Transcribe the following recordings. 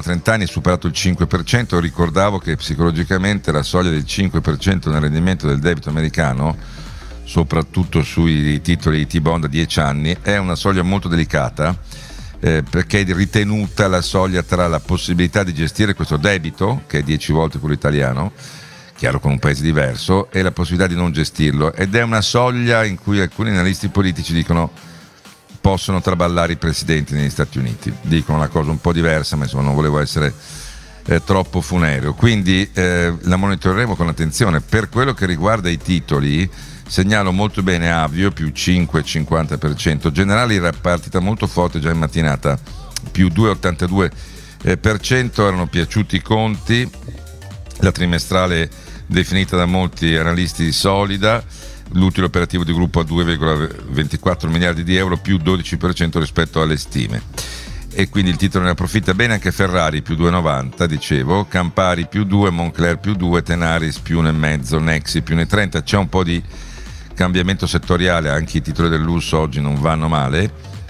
30 anni è superato il 5%. Ricordavo che psicologicamente la soglia del 5% nel rendimento del debito americano, soprattutto sui titoli T-bond a 10 anni, è una soglia molto delicata, perché è ritenuta la soglia tra la possibilità di gestire questo debito, che è 10 volte quello italiano, chiaro con un paese diverso, e la possibilità di non gestirlo, ed è una soglia in cui alcuni analisti politici dicono possono traballare i presidenti negli Stati Uniti. Dicono una cosa un po' diversa, ma insomma non volevo essere troppo funereo, quindi la monitoreremo con attenzione. Per quello che riguarda i titoli, segnalo molto bene Avio più 5,50%, Generali era partita molto forte già in mattinata, più 2,82%, erano piaciuti i conti, la trimestrale definita da molti analisti solida, l'utile operativo di gruppo a 2,24 miliardi di euro, più 12% rispetto alle stime, e quindi il titolo ne approfitta bene. Anche Ferrari più 2,90, dicevo, Campari più 2, Moncler più 2, Tenaris più 1,5, Nexi più 1,30. C'è un po' di cambiamento settoriale, anche i titoli del lusso oggi non vanno male.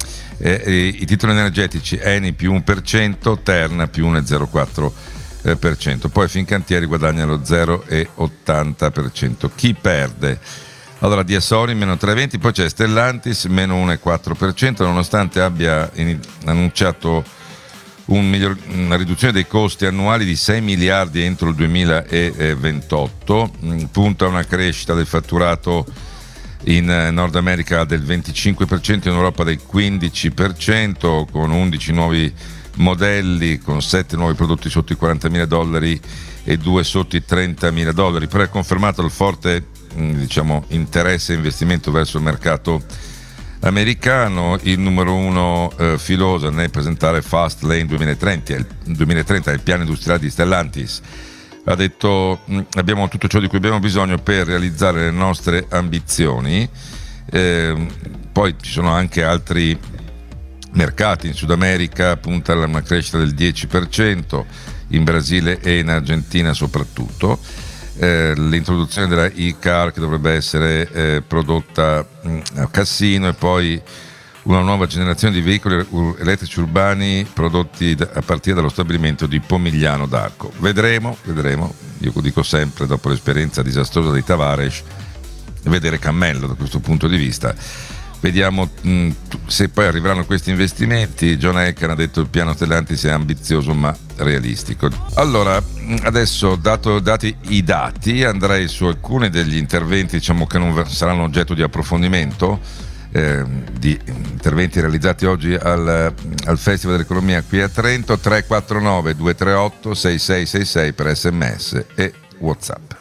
I titoli energetici, Eni più 1%, Terna più 1,04%, poi Fincantieri guadagna lo 0,80%. Chi perde? Allora DSORI meno 3,20, poi c'è Stellantis meno 1,4%, nonostante abbia annunciato una riduzione dei costi annuali di 6 miliardi entro il 2028, punta a una crescita del fatturato in Nord America del 25%, in Europa del 15%, con 11 nuovi modelli, con 7 nuovi prodotti sotto i $40.000 e 2 sotto i $30.000. Però è confermato il forte interesse e investimento verso il mercato americano. Il numero uno Filosa nel presentare Fast Lane 2030, è il piano industriale di Stellantis. Ha detto abbiamo tutto ciò di cui abbiamo bisogno per realizzare le nostre ambizioni. Poi ci sono anche altri mercati. In Sud America punta a una crescita del 10%, in Brasile e in Argentina soprattutto. L'introduzione della e-car che dovrebbe essere prodotta a Cassino, e poi una nuova generazione di veicoli elettrici urbani prodotti a partire dallo stabilimento di Pomigliano d'Arco. Vedremo, io dico sempre, dopo l'esperienza disastrosa di Tavares, vedere cammello da questo punto di vista. Vediamo se poi arriveranno questi investimenti. John Elkann ha detto il piano Stellantis è ambizioso ma realistico. Allora, adesso dati i dati, andrei su alcuni degli interventi che non saranno oggetto di approfondimento, di interventi realizzati oggi al Festival dell'Economia qui a Trento. 349 238 6666 per SMS e WhatsApp.